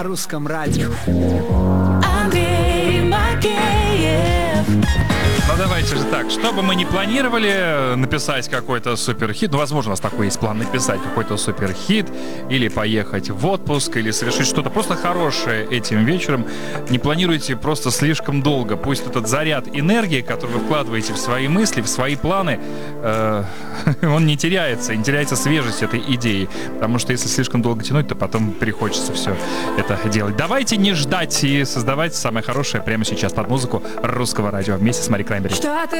Русском радио. Андрей Макеев. Ну давайте же так, что бы мы ни планировали написать какой-то суперхит, ну возможно у нас такой есть план написать какой-то суперхит, или поехать в отпуск, или совершить что-то просто хорошее этим вечером, не планируйте просто слишком долго, пусть этот заряд энергии, который вы вкладываете в свои мысли, в свои планы, он не теряется свежесть этой идеи, потому что если слишком долго тянуть, то потом перехочется все это делать. Давайте не ждать и создавать самое хорошее прямо сейчас под музыку Русского радио вместе с Марией Краймбери. Что ты